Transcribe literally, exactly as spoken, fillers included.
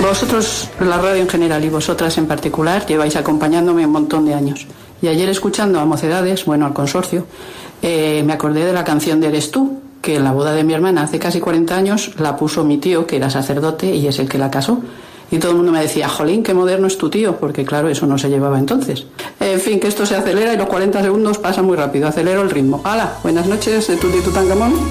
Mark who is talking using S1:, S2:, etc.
S1: Vosotros, la radio en general y vosotras en particular, lleváis acompañándome un montón de años. Y ayer escuchando a Mocedades, bueno, al consorcio, eh, me acordé de la canción de Eres tú, que en la boda de mi hermana hace casi cuarenta años la puso mi tío, que era sacerdote y es el que la casó. Y todo el mundo me decía, jolín, qué moderno es tu tío, porque claro, eso no se llevaba entonces. En fin, que esto se acelera y los cuarenta segundos pasan muy rápido. Acelero el ritmo. ¡Hala! Buenas noches de Tuti Tutankamón.